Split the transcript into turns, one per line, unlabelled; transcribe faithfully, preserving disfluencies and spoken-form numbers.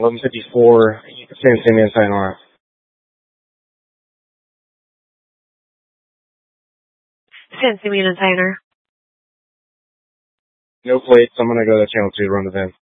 eleven fifty-four, San Simeon, sayonara.
San Simeon and sayonara.
No plates. I'm going to go to channel two to run the van.